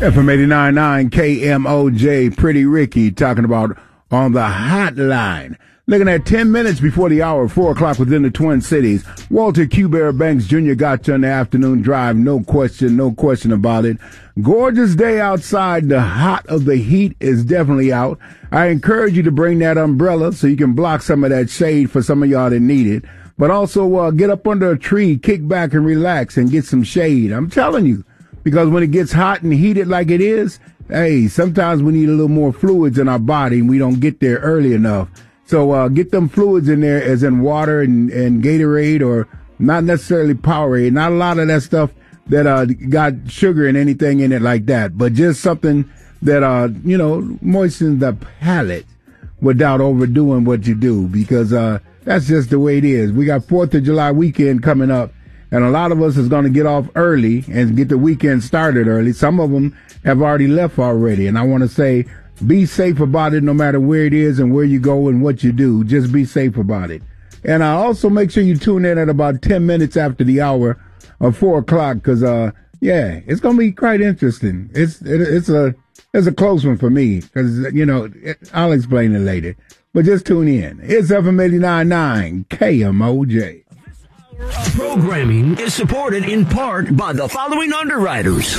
FM 89.9 KMOJ, Pretty Ricky, talking about on the hotline. Looking at 10 minutes before the hour, 4 o'clock within the Twin Cities. Walter Q. Bear Banks Jr. got you on the afternoon drive. No question about it. Gorgeous day outside. The hot of the heat is definitely out. I encourage you to bring that umbrella so you can block some of that shade for some of y'all that need it. But also get up under a tree, kick back and relax and get some shade. I'm telling you. Because when it gets hot and heated like it is, hey, sometimes we need a little more fluids in our body and we don't get there early enough. So get them fluids in there as in water and Gatorade, or not necessarily Powerade. Not a lot of that stuff that got sugar and anything in it like that. But just something that, moistens the palate without overdoing what you do. Because that's just the way it is. We got 4th of July weekend coming up. And a lot of us is going to get off early and get the weekend started early. Some of them have already left already. And I want to say, be safe about it no matter where it is and where you go and what you do. Just be safe about it. And also make sure you tune in at about 10 minutes after the hour of 4 o'clock because, it's going to be quite interesting. It's a close one for me because, I'll explain it later. But just tune in. It's FM 89.9 KMOJ. Programming is supported in part by the following underwriters.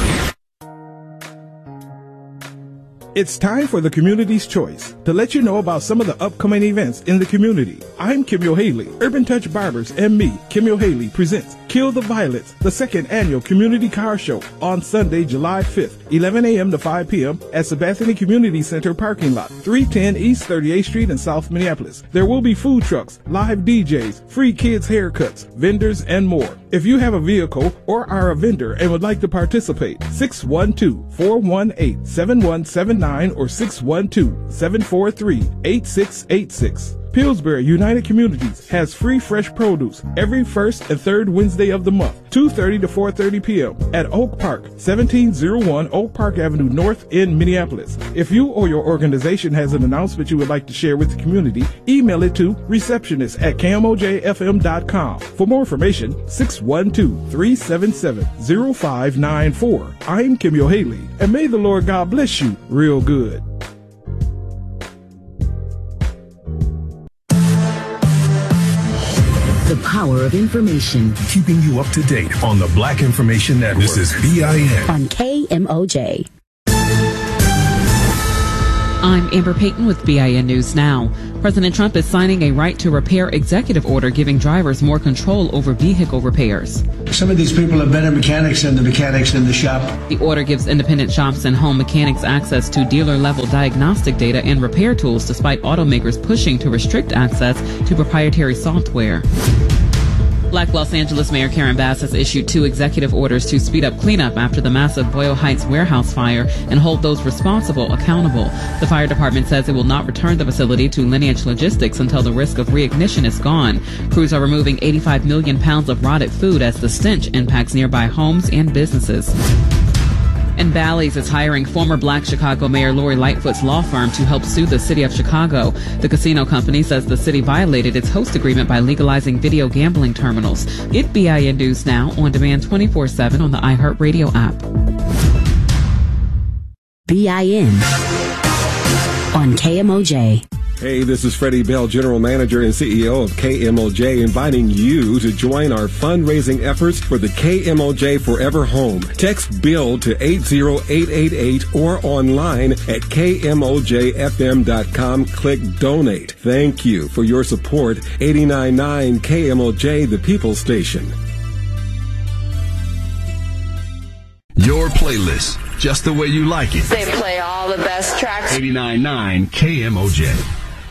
It's time for the Community's Choice to let you know about some of the upcoming events in the community. I'm Kimyo Haley. Urban Touch Barbers and me, Kimyo Haley, presents Kill the Violets, the 2nd annual Community Car Show on Sunday, July 5th, 11 a.m. to 5 p.m. at Sabathani Community Center parking lot, 310 East 38th Street in South Minneapolis. There will be food trucks, live DJs, free kids haircuts, vendors, and more. If you have a vehicle or are a vendor and would like to participate, 612-418-7179 or 612-743-8686. Pillsbury United Communities has free fresh produce every first and third Wednesday of the month, 2:30 to 4:30 p.m. at Oak Park, 1701 Oak Park Avenue North in Minneapolis. If you or your organization has an announcement you would like to share with the community, email it to receptionist@kmojfm.com. For more information, 612-377-0594. I'm Kimyo Haley, and may the Lord God bless you real good. The power of information. Keeping you up to date on the Black Information Network. This is BIN. On KMOJ. I'm Amber Payton with BIN News Now. President Trump is signing a right to repair executive order giving drivers more control over vehicle repairs. Some of these people are better mechanics than the mechanics in the shop. The order gives independent shops and home mechanics access to dealer-level diagnostic data and repair tools despite automakers pushing to restrict access to proprietary software. Black Los Angeles Mayor Karen Bass has issued 2 executive orders to speed up cleanup after the massive Boyle Heights warehouse fire and hold those responsible accountable. The fire department says it will not return the facility to Lineage Logistics until the risk of reignition is gone. Crews are removing 85 million pounds of rotted food as the stench impacts nearby homes and businesses. And Bally's is hiring former Black Chicago Mayor Lori Lightfoot's law firm to help sue the city of Chicago. The casino company says the city violated its host agreement by legalizing video gambling terminals. Get BIN News Now on demand 24/7 on the iHeartRadio app. BIN on KMOJ. Hey, this is Freddie Bell, General Manager and CEO of KMOJ, inviting you to join our fundraising efforts for the KMOJ Forever Home. Text BUILD to 80888 or online at KMOJFM.com. Click Donate. Thank you for your support. 89.9 KMOJ, the People Station. Your playlist, just the way you like it. They play all the best tracks. 89.9 KMOJ.